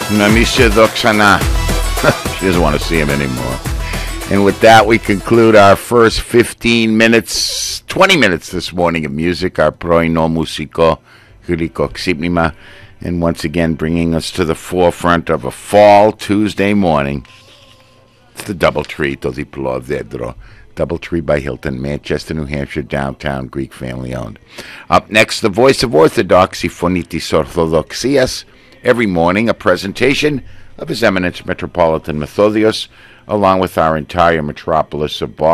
Namisha Doksana. She doesn't want to see him anymore. And with that, we conclude our first 15 minutes, 20 minutes this morning of music, our Proino Musico Hiriko Ksipnima. And once again, bringing us to the forefront of a fall Tuesday morning. It's the Doubletree, Dodiplo Vedro. Doubletree by Hilton, Manchester, New Hampshire, downtown, Greek family owned. Up next, the Voice of Orthodoxy, Phonitis Orthodoxias. Every morning, a presentation of His Eminence Metropolitan Methodios, along with our entire metropolis of Boston.